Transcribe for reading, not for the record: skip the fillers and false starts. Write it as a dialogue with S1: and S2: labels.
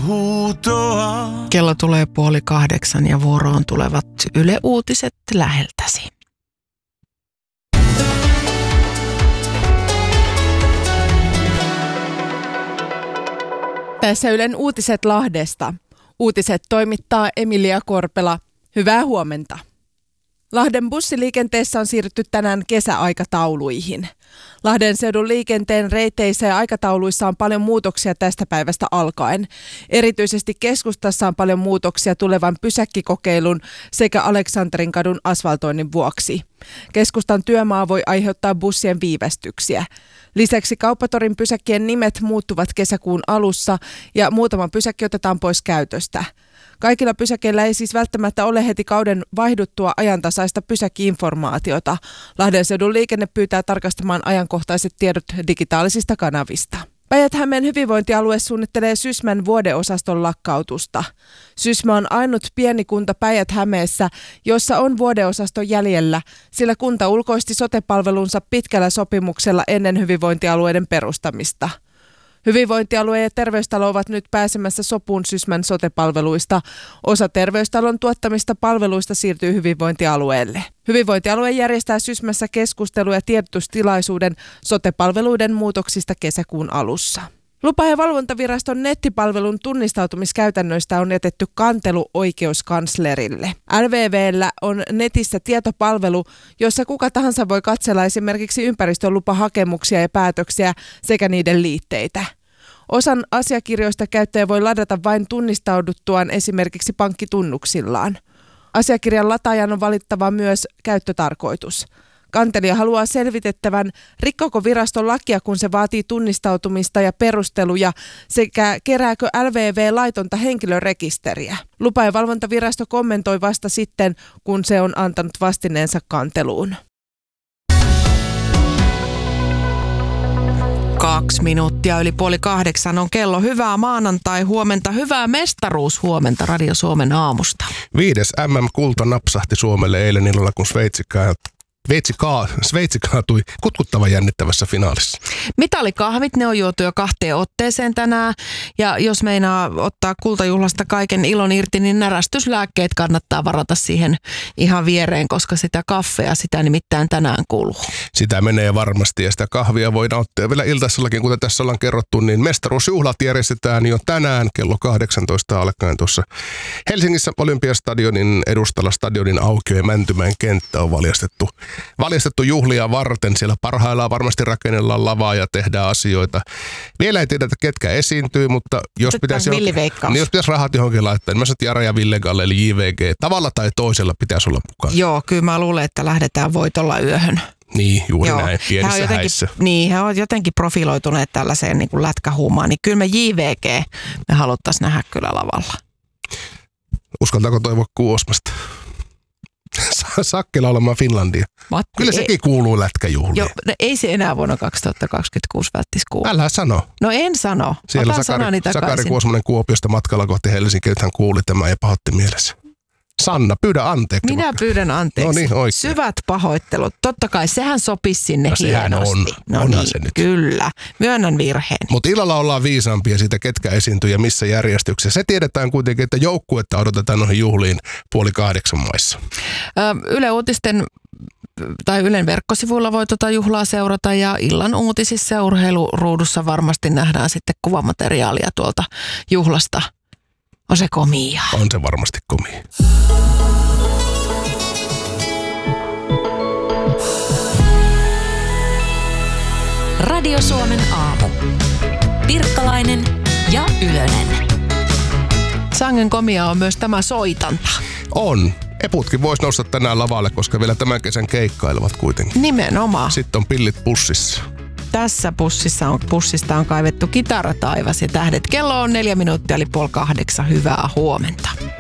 S1: huutoa.
S2: Kello tulee 7:30 ja vuoroon tulevat Yle Uutiset läheltäsi.
S3: Tässä Ylen uutiset Lahdesta. Uutiset toimittaa Emilia Korpela. Hyvää huomenta. Lahden bussiliikenteessä on siirrytty tänään kesäaikatauluihin. Lahden seudun liikenteen reiteissä ja aikatauluissa on paljon muutoksia tästä päivästä alkaen. Erityisesti keskustassa on paljon muutoksia tulevan pysäkkikokeilun sekä Aleksanterin kadun asfaltoinnin vuoksi. Keskustan työmaa voi aiheuttaa bussien viivästyksiä. Lisäksi Kauppatorin pysäkkien nimet muuttuvat kesäkuun alussa ja muutama pysäkki otetaan pois käytöstä. Kaikilla pysäkeillä ei siis välttämättä ole heti kauden vaihduttua ajantasaista pysäkki-informaatiota. Lahden seudun liikenne pyytää tarkastamaan ajankohtaiset tiedot digitaalisista kanavista. Päijät-Hämeen hyvinvointialue suunnittelee Sysmän vuodeosaston lakkautusta. Sysmä on ainut pieni kunta Päijät-Hämeessä, jossa on vuodeosasto jäljellä, sillä kunta ulkoisti sote-palvelunsa pitkällä sopimuksella ennen hyvinvointialueiden perustamista. Hyvinvointialue ja terveystalo ovat nyt pääsemässä sopuun Sysmän sote-palveluista. Osa terveystalon tuottamista palveluista siirtyy hyvinvointialueelle. Hyvinvointialue järjestää Sysmässä keskustelu- ja tiedotustilaisuuden sote-palveluiden muutoksista kesäkuun alussa. Lupa- ja valvontaviraston nettipalvelun tunnistautumiskäytännöistä on jätetty kantelu oikeuskanslerille. LVV:llä on netissä tietopalvelu, jossa kuka tahansa voi katsella esimerkiksi ympäristölupahakemuksia ja päätöksiä sekä niiden liitteitä. Osan asiakirjoista käyttäjä voi ladata vain tunnistauduttuaan esimerkiksi pankkitunnuksillaan. Asiakirjan lataajan on valittava myös käyttötarkoitus. Kantelija haluaa selvitettävän, rikkoko virasto lakia, kun se vaatii tunnistautumista ja perusteluja, sekä kerääkö LVV laitonta henkilörekisteriä. Lupa- ja valvontavirasto kommentoi vasta sitten, kun se on antanut vastineensa kanteluun.
S2: 2 minuuttia yli 7:30 on kello. Hyvää maanantai-huomenta, hyvää mestaruushuomenta Radio Suomen aamusta.
S4: 5. MM-kulta napsahti Suomelle eilen illalla, kun Sveitsi kaatui kutkuttavan jännittävässä finaalissa.
S2: Mitalikahvit, ne on juotu jo 2 otteeseen tänään. Ja jos meinaa ottaa kultajuhlasta kaiken ilon irti, niin närästyslääkkeet kannattaa varata siihen ihan viereen, koska sitä kaffea, sitä nimittäin tänään kuluu.
S4: Sitä menee varmasti ja sitä kahvia voidaan ottaa vielä iltaisellakin, kuten tässä ollaan kerrottu, niin mestaruusjuhlat järjestetään jo tänään kello 18 alkaen tuossa Helsingissä Olympiastadionin edustalla stadionin aukio ja Mäntymäen kenttä on valjastettu juhlia varten. Siellä parhaillaan varmasti rakennellaan lavaa ja tehdään asioita. Vielä ei tiedetä, ketkä esiintyy, mutta jos pitäisi rahat johonkin laittaa, niin mä sanon, että Jara ja Ville Galle, eli JVG, tavalla tai toisella pitäisi olla mukana.
S2: Joo, kyllä mä luulen, että lähdetään voitolla yöhön.
S4: Niin, juuri näin, pienissä häissä.
S2: Niin, he ovat jotenkin profiloituneet tällaiseen niin kuin lätkähuumaan, niin kyllä me JVG me haluttaisiin nähdä kyllä lavalla.
S4: Uskaltaako toivoa Kuosmasta? Sakkela olemaan Finlandia.
S2: Matti,
S4: kyllä sekin kuuluu lätkäjuhliin.
S2: Joo, no ei se enää vuonna 2026 välttis kuulu.
S4: Älä sano.
S2: No en sano.
S4: Siellä Sakari Kuosmanen Kuopiosta matkalla kohti Helsinkiä, että hän kuuli tämän ja pahoitti mielessä. Sanna, pyydä anteeksi.
S2: Minä pyydän anteeksi.
S4: No niin, oikein.
S2: Syvät pahoittelut. Totta kai sehän sopisi sinne
S4: hienosti.
S2: No
S4: onhan
S2: niin,
S4: se nyt.
S2: kyllä. Myönnän virheen.
S4: Mutta illalla ollaan viisaampia siitä, ketkä esiintyy ja missä järjestyksessä. Se tiedetään kuitenkin, että joukkuetta odotetaan noihin juhliin 7:30 maissa.
S2: Yle Uutisten tai Ylen verkkosivuilla voi tuota juhlaa seurata ja illan uutisissa ja urheiluruudussa varmasti nähdään sitten kuvamateriaalia tuolta juhlasta. On se komia.
S4: On se varmasti komia.
S5: Radio Suomen aamu. Pirkkalainen ja Ylönen.
S2: Sangen komia on myös tämä soitanta.
S4: On. Eputkin vois nousta tänään lavalle, koska vielä tämän kesän keikkailevat kuitenkin.
S2: Nimenomaan.
S4: Sitten on pillit pussissa.
S2: Tässä pussista on kaivettu Kitarataivas ja tähdet. Kello on 4 minuuttia eli 7:30. Hyvää huomenta.